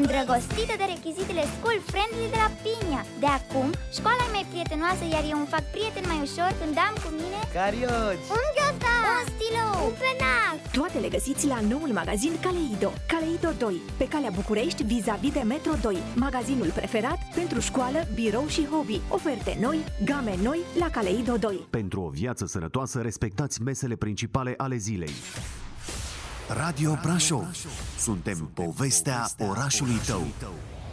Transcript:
Îndrăgostită de rechizitele school friendly de la Pinia. De acum, școala e mai prietenoasă, iar eu îmi fac prieten mai ușor când am cu mine carioci, un ghiozdan, un stilou, un penac. Toate le găsiți la noul magazin Caleido. Caleido 2, pe calea București, vis-a-vis de Metro 2. Magazinul preferat pentru școală, birou și hobby. Oferte noi, game noi la Caleido 2. Pentru o viață sănătoasă, respectați mesele principale ale zilei. Radio Brașov. Suntem povestea orașului tău.